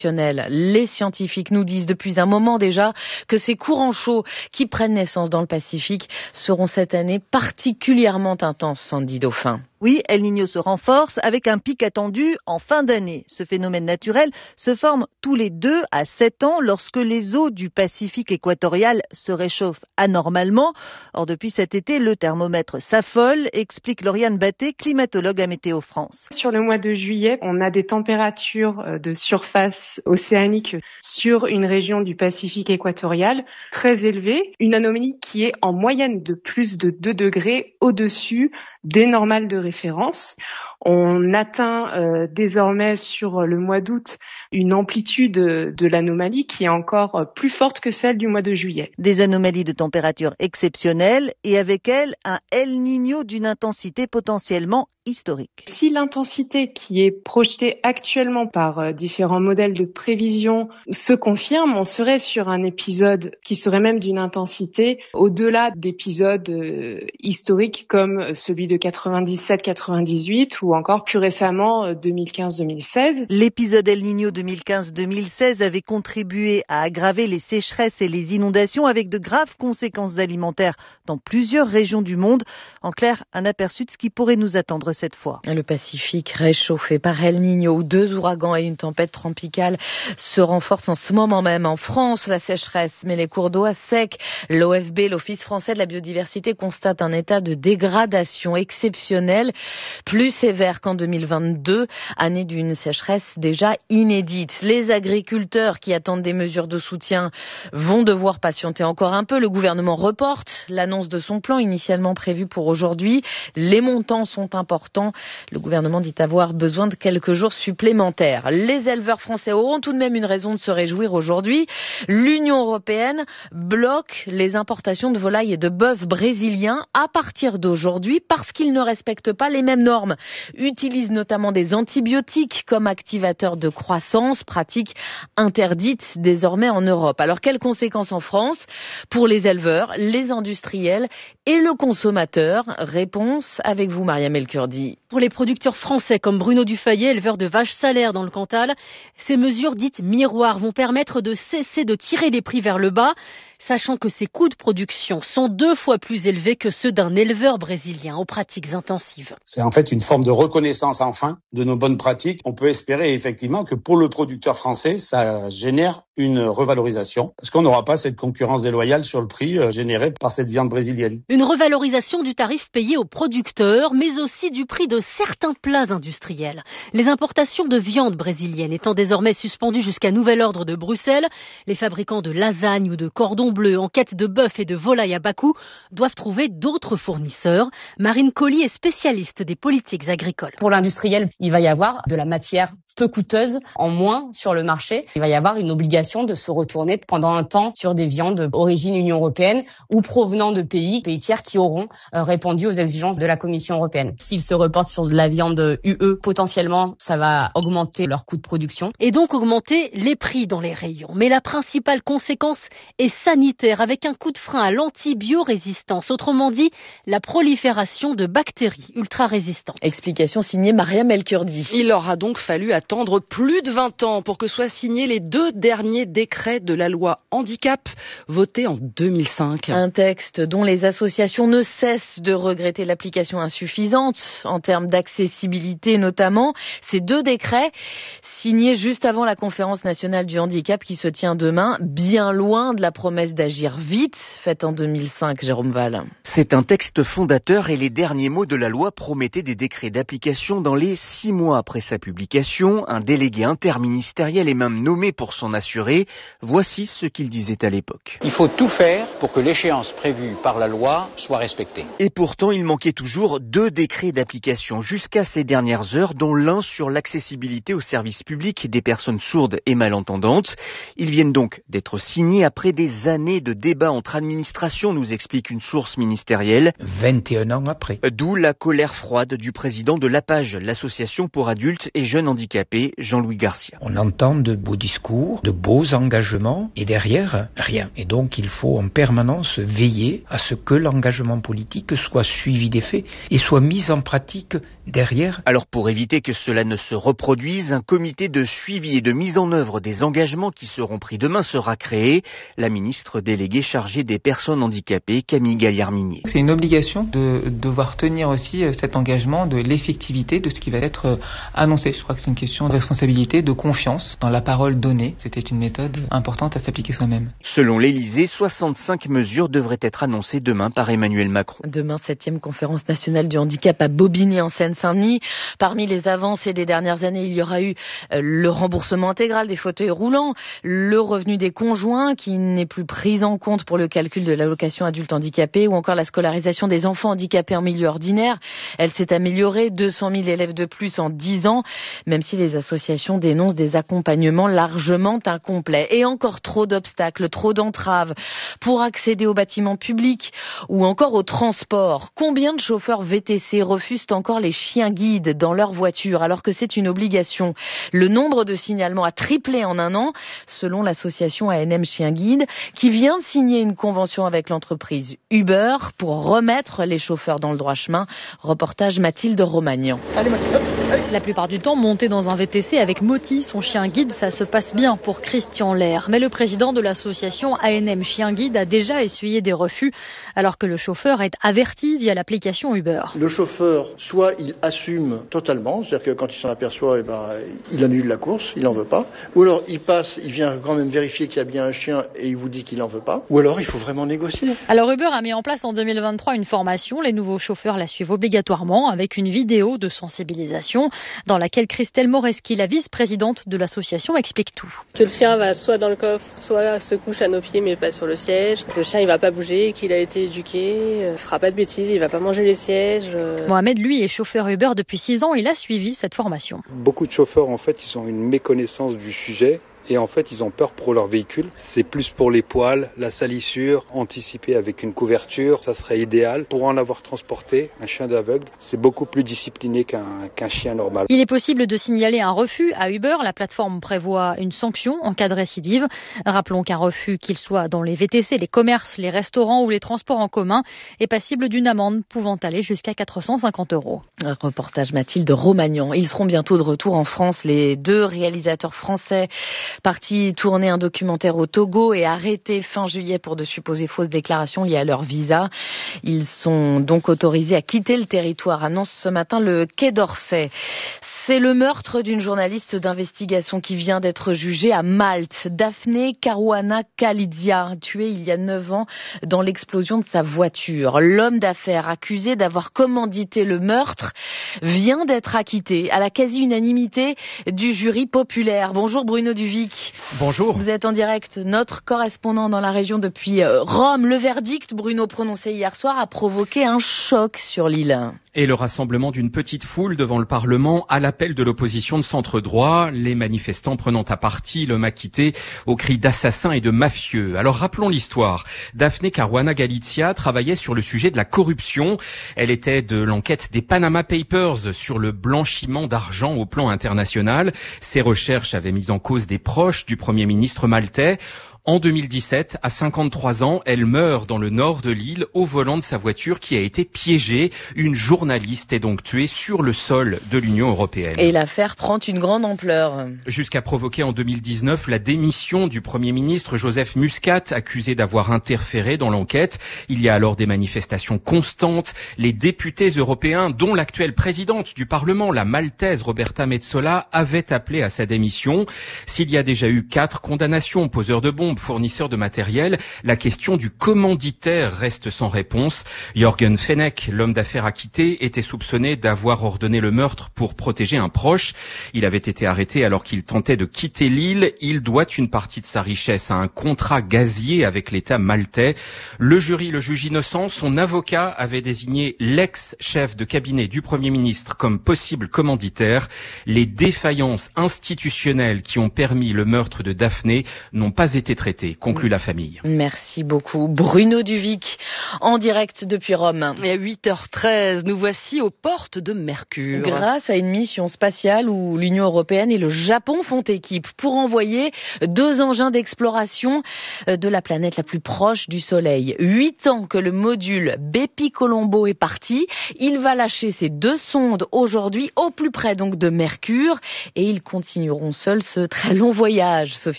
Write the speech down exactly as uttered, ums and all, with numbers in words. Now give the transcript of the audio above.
Les scientifiques nous disent depuis un moment déjà que ces courants chauds qui prennent naissance dans le Pacifique seront cette année particulièrement intenses, Sandy Dauphin. Oui, El Niño se renforce avec un pic attendu en fin d'année. Ce phénomène naturel se forme tous les deux à sept ans lorsque les eaux du Pacifique équatorial se réchauffent anormalement. Or, depuis cet été, le thermomètre s'affole, explique Lauriane Batté, climatologue à Météo France. Sur le mois de juillet, on a des températures de surface océanique sur une région du Pacifique équatorial très élevée, une anomalie qui est en moyenne de plus de deux degrés au-dessus des normales de référence. On atteint euh, désormais sur le mois d'août une amplitude de l'anomalie qui est encore plus forte que celle du mois de juillet. Des anomalies de température exceptionnelles et avec elles un El Niño d'une intensité potentiellement historique. Si l'intensité qui est projetée actuellement par différents modèles de prévision se confirme, on serait sur un épisode qui serait même d'une intensité au-delà d'épisodes euh, historiques comme celui de quatre-vingt-dix-sept quatre-vingt-dix-huit ou encore plus récemment deux mille quinze deux mille seize. L'épisode El Niño deux mille quinze deux mille seize avait contribué à aggraver les sécheresses et les inondations avec de graves conséquences alimentaires dans plusieurs régions du monde. En clair, un aperçu de ce qui pourrait nous attendre cette fois. Le Pacifique réchauffé par El Niño, où deux ouragans et une tempête tropicale se renforcent en ce moment même. En France, la sécheresse met les cours d'eau à sec. L'O F B, l'Office français de la biodiversité, constate un état de dégradation exceptionnel, plus sévère qu'en deux mille vingt-deux, année d'une sécheresse déjà inédite. Les agriculteurs qui attendent des mesures de soutien vont devoir patienter encore un peu. Le gouvernement reporte l'annonce de son plan initialement prévu pour aujourd'hui. Les montants sont importants. Le gouvernement dit avoir besoin de quelques jours supplémentaires. Les éleveurs français auront tout de même une raison de se réjouir aujourd'hui. L'Union européenne bloque les importations de volailles et de bœufs brésiliens à partir d'aujourd'hui parce qu'ils ne respectent pas les mêmes normes. Utilisent notamment des antibiotiques comme activateurs de croissance, pratique interdite désormais en Europe. Alors quelles conséquences en France pour les éleveurs, les industriels et le consommateur? Réponse avec vous, Maria Melkurdi. Pour les producteurs français comme Bruno Dufayet, éleveur de vaches salaires dans le Cantal, ces mesures dites miroirs vont permettre de cesser de tirer les prix vers le bas, sachant que ces coûts de production sont deux fois plus élevés que ceux d'un éleveur brésilien aux pratiques intensives. C'est en fait une forme de reconnaissance enfin de nos bonnes pratiques. On peut espérer effectivement que pour le producteur français, ça génère une revalorisation parce qu'on n'aura pas cette concurrence déloyale sur le prix généré par cette viande brésilienne. Une revalorisation du tarif payé aux producteurs, mais aussi du prix de certains plats industriels. Les importations de viande brésilienne étant désormais suspendues jusqu'à nouvel ordre de Bruxelles, les fabricants de lasagnes ou de cordons bleus en quête de bœuf et de volaille à bas coût doivent trouver d'autres fournisseurs. Marine Colly est spécialiste des politiques agricoles. Pour l'industriel, il va y avoir de la matière peu coûteuse en moins sur le marché. Il va y avoir une obligation de se retourner pendant un temps sur des viandes origine Union européenne ou provenant de pays, pays tiers qui auront euh, répondu aux exigences de la Commission européenne. S'ils se reportent sur de la viande U E, potentiellement, ça va augmenter leur coût de production. Et donc augmenter les prix dans les rayons. Mais la principale conséquence est sanitaire avec un coup de frein à l'antibiorésistance. Autrement dit, la prolifération de bactéries ultra-résistantes. Explication signée Maria Melkurdi. Il aura donc fallu attendre plus de vingt ans pour que soient signés les deux derniers décrets de la loi handicap votés en deux mille cinq. Un texte dont les associations ne cessent de regretter l'application insuffisante en termes d'accessibilité notamment. Ces deux décrets signés juste avant la conférence nationale du handicap qui se tient demain, bien loin de la promesse d'agir vite faite en deux mille cinq, Jérôme Val. C'est un texte fondateur et les derniers mots de la loi promettaient des décrets d'application dans les six mois après sa publication. Un délégué interministériel est même nommé pour s'en assurer. Voici ce qu'il disait à l'époque. Il faut tout faire pour que l'échéance prévue par la loi soit respectée. Et pourtant, il manquait toujours deux décrets d'application jusqu'à ces dernières heures, dont l'un sur l'accessibilité aux services publics des personnes sourdes et malentendantes. Ils viennent donc d'être signés après des années de débats entre administrations, nous explique une source ministérielle. vingt et un ans après. D'où la colère froide du président de l'APAGE, l'association pour adultes et jeunes handicapés, Jean-Louis Garcia. On entend de beaux discours, de beaux engagements, et derrière, rien. Et donc, il faut en permanence veiller à ce que l'engagement politique soit suivi des faits et soit mis en pratique Et derrière... Alors pour éviter que cela ne se reproduise, un comité de suivi et de mise en œuvre des engagements qui seront pris demain sera créé. La ministre déléguée chargée des personnes handicapées, Camille Galliard-Minier. C'est une obligation de devoir tenir aussi cet engagement de l'effectivité de ce qui va être annoncé. Je crois que c'est une question de responsabilité, de confiance dans la parole donnée. C'était une méthode importante à s'appliquer soi-même. Selon l'Élysée, soixante-cinq mesures devraient être annoncées demain par Emmanuel Macron. Demain, septième conférence nationale du handicap à Bobigny en Seine-Saint-Denis. Parmi les avancées des dernières années, il y aura eu le remboursement intégral des fauteuils roulants, le revenu des conjoints qui n'est plus pris en compte pour le calcul de l'allocation adulte handicapé, ou encore la scolarisation des enfants handicapés en milieu ordinaire. Elle s'est améliorée, deux cent mille élèves de plus en dix ans, même si les associations dénoncent des accompagnements largement incomplets. Et encore trop d'obstacles, trop d'entraves pour accéder aux bâtiments publics ou encore au transport. Combien de chauffeurs V T C refusent encore les chiens guides dans leur voiture alors que c'est une obligation? Le nombre de signalements a triplé en un an, selon l'association A N M Chien Guide, qui vient de signer une convention avec l'entreprise Uber pour remettre les chauffeurs dans le droit chemin. Reportage Mathilde Romagnan. Allez Mathilde, allez. La plupart du temps, monter dans un V T C avec Moti, son chien guide, ça se passe bien pour Christian Lair. Mais le président de l'association A N M Chien Guide a déjà essuyé des refus, alors que le chauffeur est averti via l'application Uber. Le chauffeur, soit il assume totalement, c'est-à-dire que quand il s'en aperçoit, eh ben, il annule la course, il n'en veut pas. Ou alors il passe, il vient quand même vérifier qu'il y a bien un chien et il vous dit qu'il n'en veut pas. Ou alors il faut vraiment négocier. Alors Uber a mis en place en deux mille vingt-trois une formation. Les nouveaux chauffeurs la suivent obligatoirement avec une vidéo de sensibilisation dans laquelle Christelle Moreski, la vice-présidente de l'association, explique tout. Que le chien va soit dans le coffre, soit se couche à nos pieds mais pas sur le siège. Que le chien il va pas bouger, qu'il a été éduqué, il fera pas de bêtises, il va pas manger les sièges. Mohamed, lui, est chauffeur Uber depuis six ans. Il a suivi cette formation. Beaucoup de chauffeurs, en fait, ils ont une méconnaissance du sujet. Et en fait, ils ont peur pour leur véhicule. C'est plus pour les poils, la salissure, anticiper avec une couverture, ça serait idéal. Pour en avoir transporté, un chien d'aveugle, c'est beaucoup plus discipliné qu'un, qu'un chien normal. Il est possible de signaler un refus à Uber. La plateforme prévoit une sanction en cas de récidive. Rappelons qu'un refus, qu'il soit dans les V T C, les commerces, les restaurants ou les transports en commun, est passible d'une amende pouvant aller jusqu'à quatre cent cinquante euros. Un reportage Mathilde Romagnan. Ils seront bientôt de retour en France, les deux réalisateurs français partis tourner un documentaire au Togo et arrêtés fin juillet pour de supposées fausses déclarations liées à leur visa. Ils sont donc autorisés à quitter le territoire, annonce ce matin le Quai d'Orsay. C'est le meurtre d'une journaliste d'investigation qui vient d'être jugée à Malte. Daphne Caruana Galizia, tuée il y a neuf ans dans l'explosion de sa voiture. L'homme d'affaires accusé d'avoir commandité le meurtre vient d'être acquitté à la quasi-unanimité du jury populaire. Bonjour Bruno Duvic. Bonjour. Vous êtes en direct, notre correspondant dans la région depuis Rome. Le verdict, Bruno, prononcé hier soir, a provoqué un choc sur l'île. Et le rassemblement d'une petite foule devant le Parlement à l'appel de l'opposition de centre droit, les manifestants prenant à partie l'homme acquitté aux cris d'assassins et de mafieux. Alors rappelons l'histoire. Daphne Caruana Galizia travaillait sur le sujet de la corruption. Elle était de l'enquête des Panama Papers sur le blanchiment d'argent au plan international. Ses recherches avaient mis en cause des proches du Premier ministre maltais. En deux mille dix-sept, à cinquante-trois ans, elle meurt dans le nord de l'île au volant de sa voiture qui a été piégée. Une journaliste est donc tuée sur le sol de l'Union européenne. Et l'affaire prend une grande ampleur. Jusqu'à provoquer en deux mille dix-neuf la démission du Premier ministre Joseph Muscat, accusé d'avoir interféré dans l'enquête. Il y a alors des manifestations constantes. Les députés européens, dont l'actuelle présidente du Parlement, la maltaise Roberta Metsola, avaient appelé à sa démission. S'il y a déjà eu quatre condamnations, poseurs de bombes, fournisseurs de matériel, la question du commanditaire reste sans réponse. Jürgen Fenech, l'homme d'affaires acquitté, était soupçonné d'avoir ordonné le meurtre pour protéger un proche. Il avait été arrêté alors qu'il tentait de quitter l'île. Il doit une partie de sa richesse à un contrat gazier avec l'État maltais. Le jury le juge innocent. Son avocat avait désigné l'ex-chef de cabinet du Premier ministre comme possible commanditaire. Les défaillances institutionnelles qui ont permis le meurtre de Daphné n'ont pas été traité, conclut la famille. Merci beaucoup Bruno Duvic, en direct depuis Rome. Et à huit heures treize, nous voici aux portes de Mercure. Grâce à une mission spatiale où l'Union européenne et le Japon font équipe pour envoyer deux engins d'exploration de la planète la plus proche du Soleil. Huit ans que le module Bepi Colombo est parti. Il va lâcher ses deux sondes aujourd'hui au plus près donc de Mercure et ils continueront seuls ce très long voyage, Sophie.